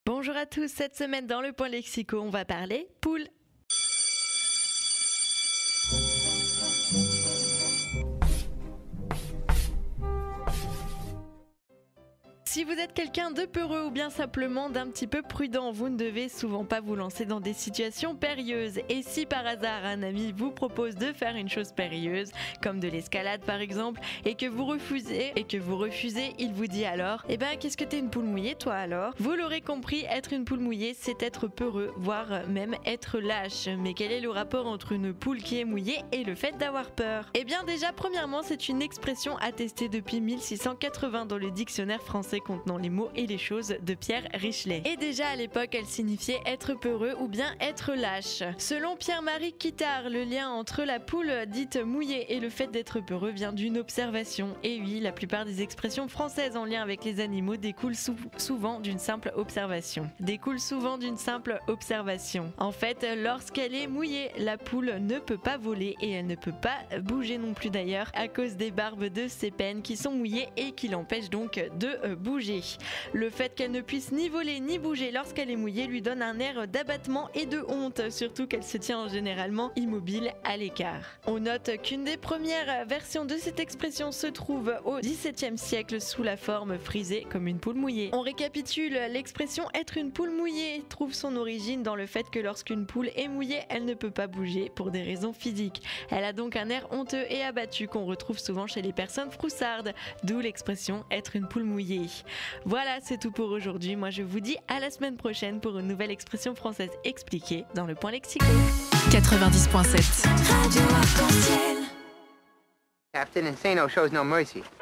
Bonjour à tous, cette semaine dans le Point Lexico, on va parler poule. Si vous êtes quelqu'un de peureux ou bien simplement d'un petit peu prudent, vous ne devez souvent pas vous lancer dans des situations périlleuses. Et si par hasard un ami vous propose de faire une chose périlleuse, comme de l'escalade par exemple, et que vous refusez, il vous dit alors, qu'est-ce que t'es une poule mouillée toi alors? Vous l'aurez compris, être une poule mouillée, c'est être peureux, voire même être lâche. Mais quel est le rapport entre une poule qui est mouillée et le fait d'avoir peur? Déjà, premièrement, c'est une expression attestée depuis 1680 dans le dictionnaire français contenant les mots et les choses de Pierre Richelet. Et déjà à l'époque, elle signifiait être peureux ou bien être lâche. Selon Pierre-Marie Quittard, le lien entre la poule dite mouillée et le fait d'être peureux vient d'une observation. Et oui, la plupart des expressions françaises en lien avec les animaux découlent souvent d'une simple observation. En fait, lorsqu'elle est mouillée, la poule ne peut pas voler et elle ne peut pas bouger non plus d'ailleurs à cause des barbes de ses pennes qui sont mouillées et qui l'empêchent donc de bouger. Le fait qu'elle ne puisse ni voler ni bouger lorsqu'elle est mouillée lui donne un air d'abattement et de honte, surtout qu'elle se tient généralement immobile à l'écart. On note qu'une des premières versions de cette expression se trouve au XVIIe siècle sous la forme frisée comme une poule mouillée. On récapitule, l'expression être une poule mouillée trouve son origine dans le fait que lorsqu'une poule est mouillée, elle ne peut pas bouger pour des raisons physiques. Elle a donc un air honteux et abattu qu'on retrouve souvent chez les personnes froussardes, d'où l'expression être une poule mouillée. Voilà, c'est tout pour aujourd'hui. Moi, je vous dis à la semaine prochaine pour une nouvelle expression française expliquée dans le Point Lexico. 90.7 Radio Arc-en-Ciel. Captain Insano shows no mercy.